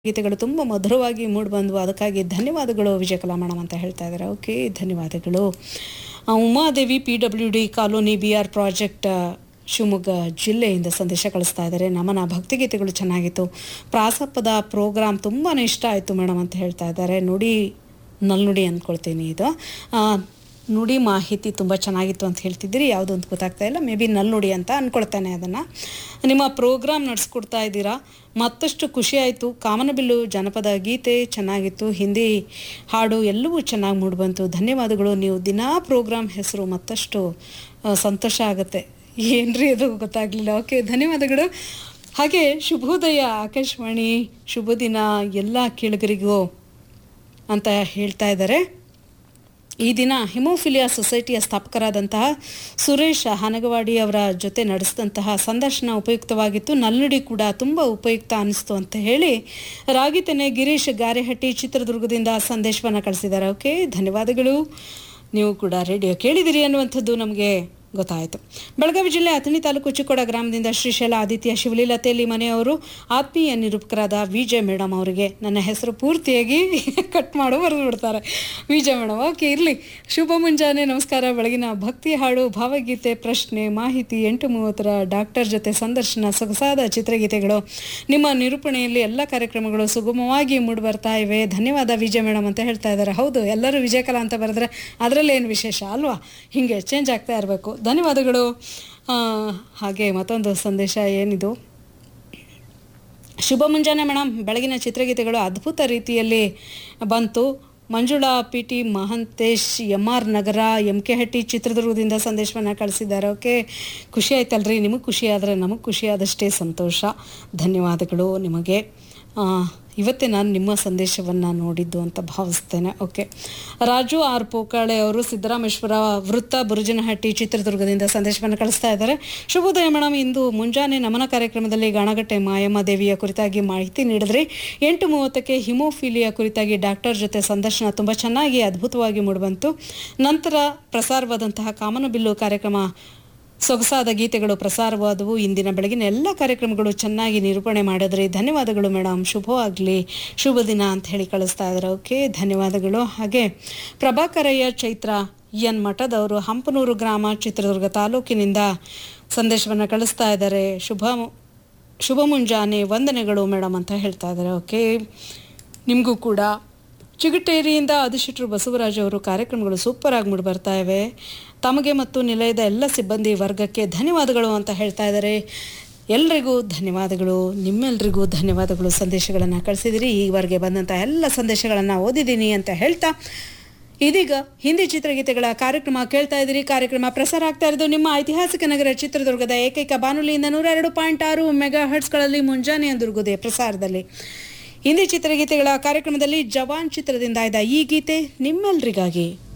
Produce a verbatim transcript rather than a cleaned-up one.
ಗೀತೆಗಳು ತುಂಬ ಮಧುರವಾಗಿ ಮೂಡಿಬಂದವು. ಅದಕ್ಕಾಗಿ ಧನ್ಯವಾದಗಳು ವಿಜಯಕಲಾ ಮೇಡಮ್ ಅಂತ ಹೇಳ್ತಾ ಇದ್ದಾರೆ. ಓಕೆ, ಧನ್ಯವಾದಗಳು. ಆ, Umadevi P W D colony B R project Shivamogga ಜಿಲ್ಲೆಯಿಂದ ಸಂದೇಶ ಕಳಿಸ್ತಾ ಇದ್ದಾರೆ. ನಮನ ಭಕ್ತಿಗೀತೆಗಳು ಚೆನ್ನಾಗಿತ್ತು, ಪ್ರಾಸಪ್ಪದ ಪ್ರೋಗ್ರಾಮ್ ತುಂಬಾ ಇಷ್ಟ ಆಯಿತು ಮೇಡಮ್ ಅಂತ ಹೇಳ್ತಾ ಇದ್ದಾರೆ. ನುಡಿ ನಲ್ನುಡಿ ಅಂದ್ಕೊಳ್ತೀನಿ, ಇದು ನುಡಿ ಮಾಹಿತಿ ತುಂಬ ಚೆನ್ನಾಗಿತ್ತು ಅಂತ ಹೇಳ್ತಿದ್ದೀರಿ. ಯಾವುದು ಅಂತ ಗೊತ್ತಾಗ್ತಾ ಇಲ್ಲ, ಮೇ ಬಿ ನಲ್ನುಡಿ ಅಂತ ಅಂದ್ಕೊಳ್ತಾನೆ. ಅದನ್ನು ನಿಮ್ಮ ಪ್ರೋಗ್ರಾಮ್ ನಡೆಸ್ಕೊಡ್ತಾ ಇದ್ದೀರಾ, ಮತ್ತಷ್ಟು ಖುಷಿ ಆಯಿತು. ಕಾಮನಬಿಲ್ಲು ಜನಪದ ಗೀತೆ ಚೆನ್ನಾಗಿತ್ತು, ಹಿಂದಿ ಹಾಡು ಎಲ್ಲವೂ ಚೆನ್ನಾಗಿ ಮೂಡಿಬಂತು. ಧನ್ಯವಾದಗಳು. ನೀವು ದಿನಾ ಪ್ರೋಗ್ರಾಮ್ ಹೆಸರು ಮತ್ತಷ್ಟು ಸಂತೋಷ ಆಗುತ್ತೆ. ಏನ್ರಿ ಅದು ಗೊತ್ತಾಗಲಿಲ್ಲ. ಓಕೆ, ಧನ್ಯವಾದಗಳು. ಹಾಗೆ ಶುಭೋದಯ ಆಕಾಶವಾಣಿ, ಶುಭ ದಿನ ಎಲ್ಲ ಕೇಳುಗರಿಗೂ ಅಂತ ಹೇಳ್ತಾ ಇದ್ದಾರೆ. ಈ ದಿನ ಹಿಮೋಫಿಲಿಯಾ ಸೊಸೈಟಿಯ ಸ್ಥಾಪಕರಾದಂತಹ ಸುರೇಶ್ ಹನಗವಾಡಿ ಅವರ ಜೊತೆ ನಡೆಸಿದಂತಹ ಸಂದರ್ಶನ ಉಪಯುಕ್ತವಾಗಿತ್ತು. ನಲ್ನುಡಿ ಕೂಡ ತುಂಬ ಉಪಯುಕ್ತ ಅನ್ನಿಸ್ತು ಅಂತ ಹೇಳಿ ರಾಗಿತೆನೆ ಗಿರೀಶ್ ಗಾರೆಹಟ್ಟಿ ಚಿತ್ರದುರ್ಗದಿಂದ ಸಂದೇಶವನ್ನು ಕಳಿಸಿದ್ದಾರೆ. ಓಕೆ, ಧನ್ಯವಾದಗಳು. ನೀವು ಕೂಡ ರೇಡಿಯೋ ಕೇಳಿದಿರಿ ಅನ್ನುವಂಥದ್ದು ನಮಗೆ ಗೊತ್ತಾಯಿತು. ಬೆಳಗಾವಿ ಜಿಲ್ಲೆ ಅಥಣಿ ತಾಲೂಕು ಚಿಕ್ಕೋಡ ಗ್ರಾಮದಿಂದ ಶ್ರೀಶೈಲ ಆದಿತ್ಯ ಶಿವಲೀಲತೆಯಲ್ಲಿ ಮನೆಯವರು ಆತ್ಮೀಯ ನಿರೂಪಕರಾದ ವಿಜಯ್ ಮೇಡಮ್ ಅವರಿಗೆ ನನ್ನ ಹೆಸರು ಪೂರ್ತಿಯಾಗಿ ಕಟ್ ಮಾಡೋ ಬರೆದು ಬಿಡ್ತಾರೆ. ವಿಜಯ್ ಮೇಡಮ್, ಓಕೆ, ಇರಲಿ. ಶುಭ ಮುಂಜಾನೆ, ನಮಸ್ಕಾರ. ಬೆಳಗಿನ ಭಕ್ತಿ ಹಾಡು, ಭಾವಗೀತೆ, ಪ್ರಶ್ನೆ, ಮಾಹಿತಿ, ಎಂಟು ಮೂವತ್ತರ ಡಾಕ್ಟರ್ ಜೊತೆ ಸಂದರ್ಶನ, ಸೊಗಸಾದ ಚಿತ್ರಗೀತೆಗಳು, ನಿಮ್ಮ ನಿರೂಪಣೆಯಲ್ಲಿ ಎಲ್ಲ ಕಾರ್ಯಕ್ರಮಗಳು ಸುಗಮವಾಗಿ ಮೂಡಿ ಬರ್ತಾ ಇವೆ. ಧನ್ಯವಾದ ವಿಜಯ್ ಮೇಡಮ್ ಅಂತ ಹೇಳ್ತಾ ಇದ್ದಾರೆ. ಹೌದು, ಎಲ್ಲರೂ ವಿಜಯಕಲಾ ಅಂತ ಬರೆದ್ರೆ ಅದರಲ್ಲೇನು ವಿಶೇಷ ಅಲ್ವಾ? ಹೀಗೆ ಚೇಂಜ್ ಆಗ್ತಾ ಇರಬೇಕು. ಧನ್ಯವಾದಗಳು. ಹಾಗೆ ಮತ್ತೊಂದು ಸಂದೇಶ ಏನಿದು, ಶುಭ ಮುಂಜಾನೆ ಮೇಡಮ್, ಬೆಳಗಿನ ಚಿತ್ರಗೀತೆಗಳು ಅದ್ಭುತ ರೀತಿಯಲ್ಲಿ ಬಂತು. Manjula P T Mahantesh M R ನಗರ ಎಂ ಕೆ ಹಟ್ಟಿ ಚಿತ್ರದುರ್ಗದಿಂದ ಸಂದೇಶವನ್ನು ಕಳಿಸಿದ್ದಾರೆ. ಓಕೆ, ಖುಷಿ ಆಯ್ತಲ್ರಿ, ನಿಮಗೆ ಖುಷಿ ಆದರೆ ನಮಗೆ ಖುಷಿ ಆದಷ್ಟೇ ಸಂತೋಷ. ಧನ್ಯವಾದಗಳು ನಿಮಗೆ. ಇವತ್ತೇ ನಾನು ನಿಮ್ಮ ಸಂದೇಶವನ್ನು ನೋಡಿದ್ದು ಅಂತ ಭಾವಿಸ್ತೇನೆ. ಓಕೆ, ರಾಜು ಆರ್ ಪೋಕಾಳೆ ಅವರು ಸಿದ್ದರಾಮೇಶ್ವರ ವೃತ್ತ ಬುರುಜನಹಟ್ಟಿ ಚಿತ್ರದುರ್ಗದಿಂದ ಸಂದೇಶವನ್ನು ಕಳಿಸ್ತಾ ಇದ್ದಾರೆ. ಶುಭೋದಯ ಮೇಡಮ್, ಇಂದು ಮುಂಜಾನೆ ನಮನ ಕಾರ್ಯಕ್ರಮದಲ್ಲಿ ಗಾಣಗಟ್ಟೆ ಮಾಯಮ್ಮ ದೇವಿಯ ಕುರಿತಾಗಿ ಮಾಹಿತಿ ನೀಡಿದ್ರಿ. ಎಂಟು ಮೂವತ್ತಕ್ಕೆ ಹಿಮೋಫಿಲಿಯಾ ಕುರಿತಾಗಿ ಡಾಕ್ಟರ್ ಜೊತೆ ಸಂದರ್ಶನ ತುಂಬ ಚೆನ್ನಾಗಿ ಅದ್ಭುತವಾಗಿ ಮೂಡಿಬಂತು. ನಂತರ ಪ್ರಸಾರವಾದಂತಹ ಕಾಮನಬಿಲ್ಲು ಕಾರ್ಯಕ್ರಮ, ಸೊಗಸಾದ ಗೀತೆಗಳು ಪ್ರಸಾರವಾದವು. ಇಂದಿನ ಬೆಳಗಿನ ಎಲ್ಲ ಕಾರ್ಯಕ್ರಮಗಳು ಚೆನ್ನಾಗಿ ನಿರೂಪಣೆ ಮಾಡಿದ್ರಿ. ಧನ್ಯವಾದಗಳು ಮೇಡಮ್, ಶುಭವಾಗಲಿ, ಶುಭ ದಿನ ಅಂತ ಹೇಳಿ ಕಳಿಸ್ತಾ ಇದ್ದಾರೆ. ಓಕೆ, ಧನ್ಯವಾದಗಳು. ಹಾಗೆ ಪ್ರಭಾಕರಯ್ಯ ಚೈತ್ರ ಎನ್ ಮಠದವರು ಹಂಪನೂರು ಗ್ರಾಮ ಚಿತ್ರದುರ್ಗ ತಾಲೂಕಿನಿಂದ ಸಂದೇಶವನ್ನು ಕಳಿಸ್ತಾ ಇದ್ದಾರೆ. ಶುಭ ಶುಭ ಮುಂಜಾನೆ, ವಂದನೆಗಳು ಮೇಡಮ್ ಅಂತ ಹೇಳ್ತಾ ಇದ್ದಾರೆ. ಓಕೆ, ನಿಮಗೂ ಕೂಡ. ಚಿಗಟೇರಿಯಿಂದ ಆದಿಶೆಟ್ರು ಬಸವರಾಜ್ ಅವರು ಕಾರ್ಯಕ್ರಮಗಳು ಸೂಪರ್ ಆಗಿ ಮೂಡಿ ಬರ್ತಾ ಇವೆ. ತಮಗೆ ಮತ್ತು ನಿಲಯದ ಎಲ್ಲ ಸಿಬ್ಬಂದಿ ವರ್ಗಕ್ಕೆ ಧನ್ಯವಾದಗಳು ಅಂತ ಹೇಳ್ತಾ ಇದ್ದಾರೆ. ಎಲ್ರಿಗೂ ಧನ್ಯವಾದಗಳು, ನಿಮ್ಮೆಲ್ರಿಗೂ ಧನ್ಯವಾದಗಳು. ಸಂದೇಶಗಳನ್ನು ಕಳಿಸಿದಿರಿ, ಈವರೆಗೆ ಬಂದಂಥ ಎಲ್ಲ ಸಂದೇಶಗಳನ್ನು ಓದಿದ್ದೀನಿ ಅಂತ ಹೇಳ್ತಾ ಇದೀಗ ಹಿಂದಿ ಚಿತ್ರಗೀತೆಗಳ ಕಾರ್ಯಕ್ರಮ ಕೇಳ್ತಾ ಇದ್ದೀರಿ. ಕಾರ್ಯಕ್ರಮ ಪ್ರಸಾರ ಆಗ್ತಾ ಇರೋದು ನಿಮ್ಮ ಐತಿಹಾಸಿಕ ನಗರ ಚಿತ್ರದುರ್ಗದ ಏಕೈಕ ಬಾನುಲಿಯಿಂದ ನೂರ ಎರಡು ಪಾಯಿಂಟ್ ಆರು ಮೆಗಾ ಹರ್ಟ್ಸ್ಗಳಲ್ಲಿ ಮುಂಜಾನೆ ದುರ್ಗೋದಯ ಪ್ರಸಾರದಲ್ಲಿ ಹಿಂದಿ ಚಿತ್ರಗೀತೆಗಳ ಕಾರ್ಯಕ್ರಮದಲ್ಲಿ ಜವಾನ್ ಚಿತ್ರದಿಂದ ಆಯ್ದ ಈ ಗೀತೆ ನಿಮ್ಮೆಲ್ರಿಗಾಗಿ.